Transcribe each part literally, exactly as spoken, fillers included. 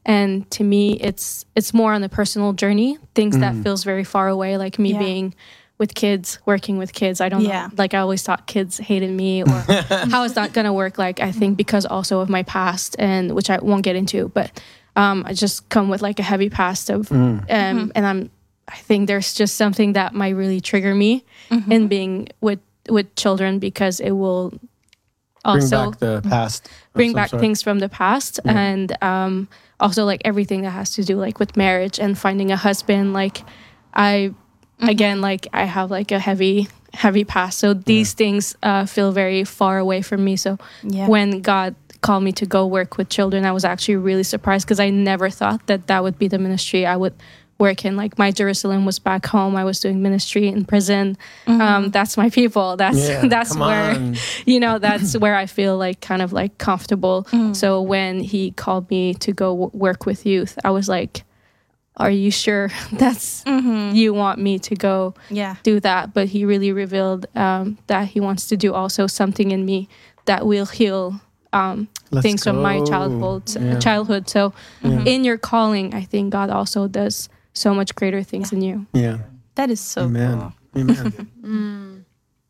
And to me, it's it's more on the personal journey, things mm. that feels very far away, like me yeah. being with kids, working with kids. I don't yeah. know. Like I always thought kids hated me or how is that going to work? Like I think because also of my past, and which I won't get into, but um, I just come with like a heavy past of, mm. um, mm-hmm. and I'm, I think there's just something that might really trigger me mm-hmm. in being with, with children, because it will also bring back the past, bring back sort. things from the past. Yeah. And um, also like everything that has to do like with marriage and finding a husband. Like I, Mm-hmm. Again, like I have like a heavy, heavy past. So these yeah. things uh, feel very far away from me. So yeah. when God called me to go work with children, I was actually really surprised, because I never thought that that would be the ministry I would work in. Like my Jerusalem was back home. I was doing ministry in prison. Mm-hmm. Um, that's my people. That's yeah, that's where, on. you know, that's where I feel like kind of like comfortable. Mm-hmm. So when he called me to go w- work with youth, I was like, are you sure that's mm-hmm. you want me to go yeah. do that? But he really revealed um, that he wants to do also something in me that will heal um, things go. from my childhood. Yeah. Childhood. So yeah. in your calling, I think God also does so much greater things yeah. in you. Yeah, that is so Amen. cool. Amen. mm.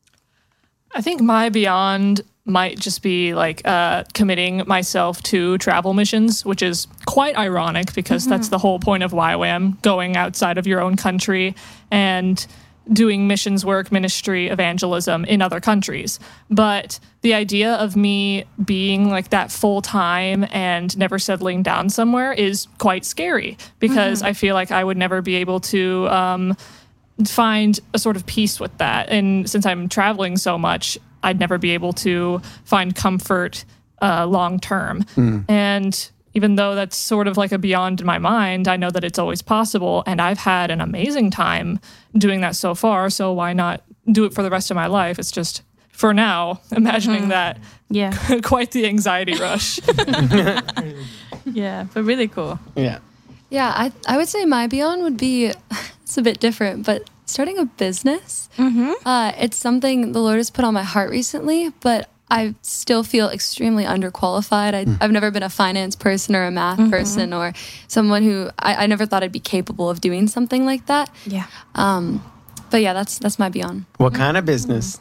I think my beyond might just be like uh, committing myself to travel missions, which is quite ironic, because mm-hmm. that's the whole point of Y WAM, going outside of your own country and doing missions work, ministry, evangelism in other countries. But the idea of me being like that full time and never settling down somewhere is quite scary, because mm-hmm. I feel like I would never be able to um, find a sort of peace with that. And since I'm traveling so much, I'd never be able to find comfort uh, long term. Mm. And even though that's sort of like a beyond in my mind, I know that it's always possible. And I've had an amazing time doing that so far. So why not do it for the rest of my life? It's just, for now, imagining mm-hmm. that, yeah, quite the anxiety rush. Yeah, but really cool. Yeah. Yeah, I I would say my beyond would be, it's a bit different, but starting a business. Mm-hmm. Uh, it's something the Lord has put on my heart recently, but I still feel extremely underqualified. I, mm. I've never been a finance person or a math mm-hmm. person or someone who, I, I never thought I'd be capable of doing something like that. Yeah. Um, but yeah, that's that's my beyond. What kind of business?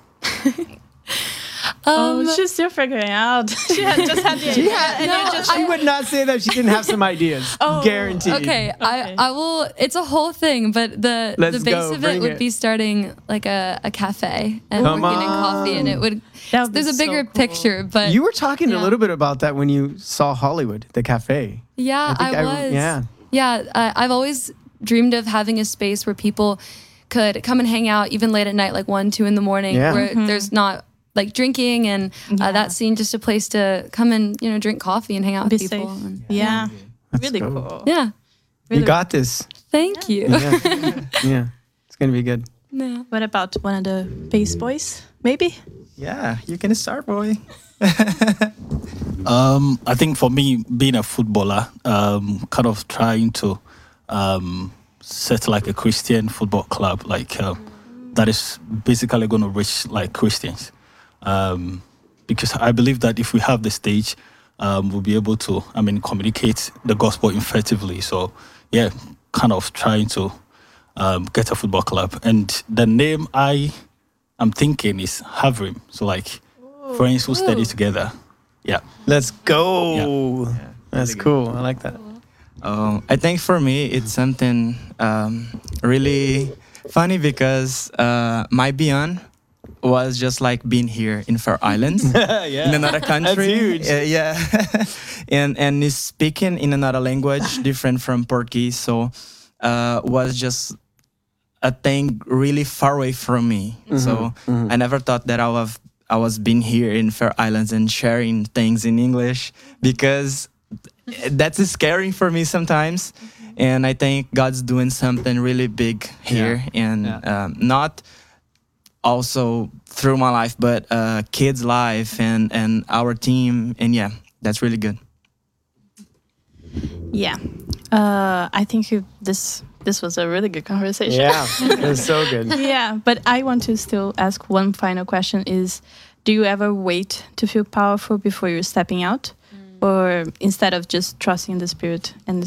Um, oh, she's still figuring out. She had just had the idea. Had, and no, just, she I, would not say that she didn't have some ideas. Oh, guaranteed. Okay, okay, I, I will. It's a whole thing, but the Let's the base go, of it would it. be starting like a, a cafe and Come working in on. coffee, and it would. would there's a bigger so cool. picture, but you were talking yeah. a little bit about that when you saw Hollywood, the cafe. Yeah, I, I was. I, yeah, yeah. I, I've always dreamed of having a space where people could come and hang out, even late at night, like one, two in the morning, yeah. where mm-hmm. there's not. Like drinking and uh, yeah. that scene, just a place to come and, you know, drink coffee and hang out Be with people. Safe. And, yeah, Let's really go. cool. Yeah, really you got this. Thank you. Yeah. yeah, it's gonna be good. Yeah. What about one of the bass boys? Maybe. Yeah, you can start, boy. um, I think for me, being a footballer, um, kind of trying to um, set like a Christian football club, like uh, that is basically going to reach like Christians. Um, because I believe that if we have the stage, um, we'll be able to, I mean, communicate the gospel effectively. So, yeah, kind of trying to um, get a football club. And the name I am thinking is Havrim. So, like, Ooh. friends who study together. Yeah. Let's go. Yeah. Yeah, That's really cool. Good. I like that. Um, I think for me, it's something um, really funny because uh, my beyond was just like being here in Fair Islands, yeah. in another country. That's huge. Uh, yeah, and and is speaking in another language different from Portuguese. So uh, was just a thing really far away from me. Mm-hmm. So mm-hmm. I never thought that I was I was being here in Fair Islands and sharing things in English, because that's scary for me sometimes. And I think God's doing something really big here, yeah. and yeah. Um, not. Also through my life, but uh, kids' life and, and our team. And yeah, that's really good. Yeah. Uh, I think you, this this was a really good conversation. Yeah, it was so good. Yeah, but I want to still ask one final question is, do you ever wait to feel powerful before you're stepping out? Mm. Or instead of just trusting the Spirit and